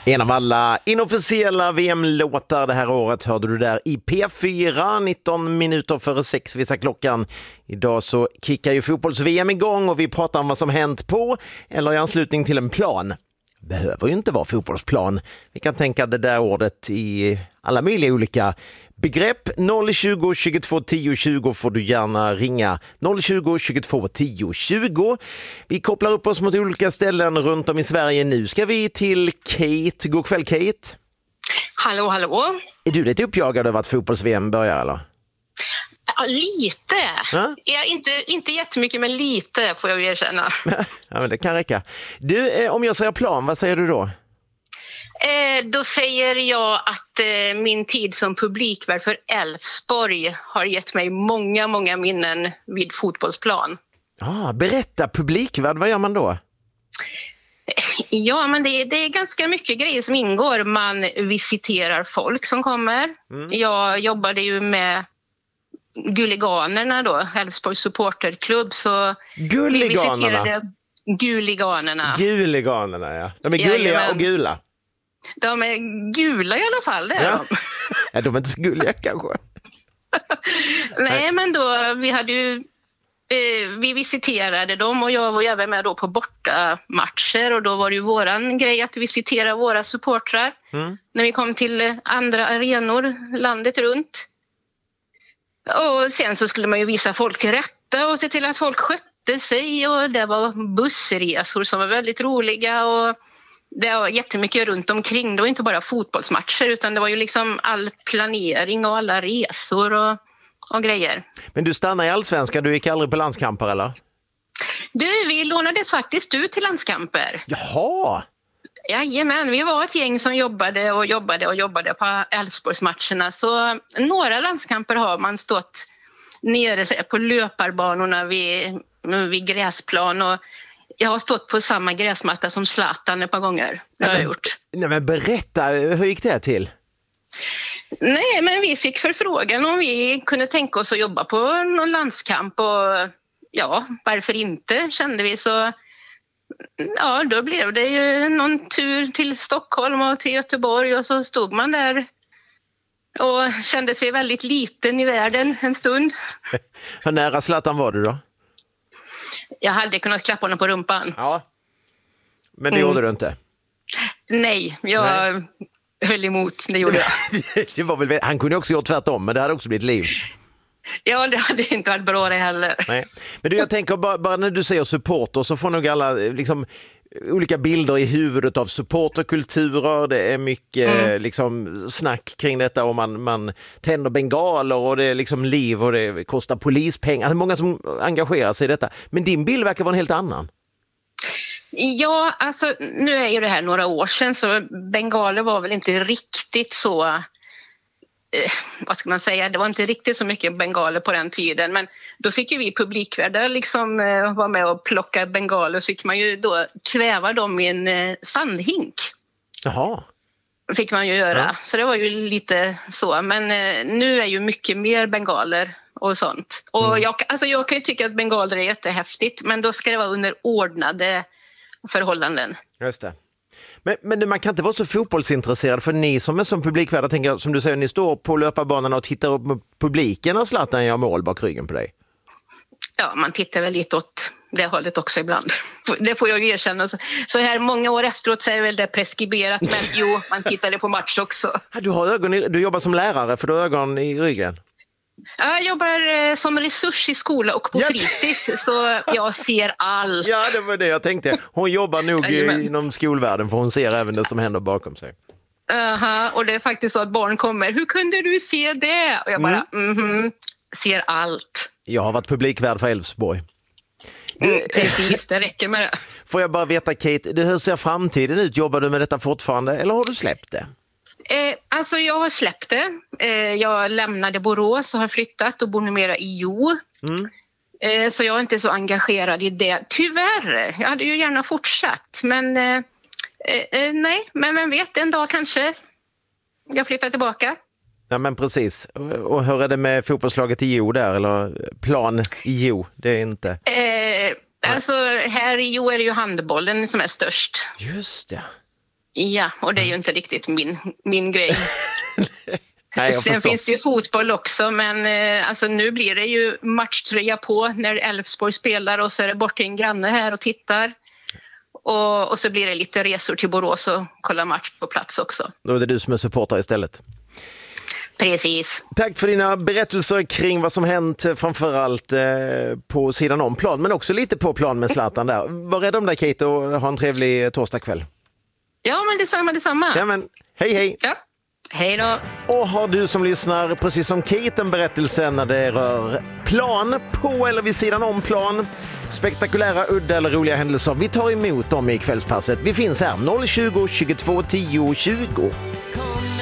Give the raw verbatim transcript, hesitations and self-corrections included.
En av alla inofficiella V M-låtar det här året hörde du där i P fyra, nitton minuter före sex visar klockan. Idag så kickar ju fotbolls-V M igång och vi pratar om vad som hänt på eller i anslutning till en plan. Behöver ju inte vara fotbollsplan. Vi kan tänka det där ordet i alla möjliga olika begrepp. noll tjugo, tjugotvå, tio, tjugo får du gärna ringa. noll tjugo, tjugotvå, tio, tjugo. Vi kopplar upp oss mot olika ställen runt om i Sverige. Nu ska vi till Kate. God kväll, Kate. Hallå, hallå. Är du lite uppjagad över att fotbolls-V M börjar, eller? Ja, lite. Ja? Ja, inte, inte jättemycket, men lite får jag erkänna. Ja, men det kan räcka. Du, eh, om jag säger plan, vad säger du då? Eh, då säger jag att eh, min tid som publikvärd för Elfsborg har gett mig många, många minnen vid fotbollsplan. Ah, berätta, publikvärd, vad gör man då? Ja, men det, det är ganska mycket grejer som ingår. Man visiterar folk som kommer. Mm. Jag jobbade ju med Guliganerna då, Elfsborgs supporterklubb. Så Guliganerna? Vi visiterade Guliganerna. Guliganerna, ja. De är gulliga ja, och gula. De är gula i alla fall, det är ja. de. Ja, de är inte så gulliga kanske. Nej, men då, vi hade ju, eh, vi visiterade dem och jag var även med då på borta matcher och då var det ju våran grej att visitera våra supportrar mm. när vi kom till andra arenor landet runt. Och sen så skulle man ju visa folk till rätta och se till att folk skötte sig och det var bussresor som var väldigt roliga och det var jättemycket runt omkring. Det var inte bara fotbollsmatcher utan det var ju liksom all planering och alla resor och, och grejer. Men du stannar i Allsvenskan, du gick aldrig på landskamper eller? Du, vi lånades faktiskt ut till landskamper. Jaha! Jajamän, vi var ett gäng som jobbade och jobbade och jobbade på Elfsborgsmatcherna. Så några landskamper har man stått nere på löparbanorna vid, vid gräsplan och jag har stått på samma gräsmatta som Zlatan ett par gånger. Det har jag gjort. Nej, men berätta, hur gick det till? Nej, men vi fick förfrågan om vi kunde tänka oss att jobba på någon landskamp. Och ja, varför inte, kände vi. Så ja, då blev det ju någon tur till Stockholm och till Göteborg. Och så stod man där och kände sig väldigt liten i världen en stund. Hur nära Zlatan var du då? Jag hade kunnat klappa honom på rumpan. Ja, men det mm. gjorde du inte? Nej, jag Nej. höll emot, det gjorde jag. Det var väl, han kunde också gjort tvärtom, men det hade också blivit liv. Ja, det hade inte varit bra det heller. Nej. Men du, jag tänker bara, bara när du säger supporter så får nog alla liksom olika bilder i huvudet av supporterkulturer. Det är mycket mm. liksom snack kring detta och man, man tänder bengaler och det är liksom liv och det kostar polispengar. Alltså många som engagerar sig i detta. Men din bild verkar vara en helt annan. Ja, alltså nu är ju det här några år sedan så bengaler var väl inte riktigt så... Eh, vad ska man säga, det var inte riktigt så mycket bengaler på den tiden men då fick ju vi publikvärdar liksom eh, vara med och plocka bengaler så fick man ju då kväva dem i en eh, sandhink. Jaha. Fick man ju göra, ja. Så det var ju lite så men eh, nu är ju mycket mer bengaler och sånt och mm. jag, alltså jag kan ju tycka att bengaler är jättehäftigt men då ska det vara under ordnade förhållanden. Just det. Men, men man kan inte vara så fotbollsintresserad för ni som är som publikvärdar, tänker, som du säger, ni står på löparbanan och tittar upp med publiken och Zlatan gör mål bak ryggen på dig. Ja, man tittar väl lite åt det hållet också ibland. Det får jag ju erkänna. Så här många år efteråt så är väl det preskriberat, men jo, man tittade på match också. Du har ögon i, du jobbar som lärare för du har ögon i ryggen. Jag jobbar som resurs i skola och på fritids så jag ser allt. Ja, det var det jag tänkte. Hon jobbar nog Amen. inom skolvärlden för hon ser även det som händer bakom sig. Aha, och det är faktiskt så att barn kommer. Hur kunde du se det? Och jag bara, mm. mhm, ser allt. Jag har varit publikvärd för Elfsborg. Mm, precis, det räcker med det. Får jag bara veta, Kate, hur ser framtiden ut? Jobbar du med detta fortfarande eller har du släppt det? Eh, alltså jag har släppt det. Eh, jag lämnade Borås och har flyttat och bor numera i Jo. Mm. Eh, så jag är inte så engagerad i det. Tyvärr, jag hade ju gärna fortsatt. Men eh, eh, nej, men vem vet, en dag kanske jag flyttar tillbaka. Ja men precis. Och hur är det med fotbollslaget i Jo där? Eller plan i Jo? Det är inte... Eh, alltså här i Jo är det ju handbollen som är störst. Just det. Ja, och det är ju inte riktigt min, min grej. Nej, jag Sen förstår. finns det ju fotboll också, men eh, alltså, nu blir det ju matchtröja på när Elfsborg spelar och så är det bort till en granne här och tittar. Och, och så blir det lite resor till Borås och kolla match på plats också. Då är det du som är supporter istället. Precis. Tack för dina berättelser kring vad som hänt, framförallt eh, på sidan om plan, men också lite på plan med Zlatan där. Var rädd om dig, Kate, och ha en trevlig torsdagkväll. Ja, men detsamma, detsamma. Ja, men hej hej! Ja. Hej då. Och har du som lyssnar, precis som Kate, en berättelse när det rör plan, på eller vid sidan om plan, spektakulära, udda eller roliga händelser, vi tar emot dem i kvällspasset. Vi finns här noll tjugo, tjugotvå, tio, tjugo.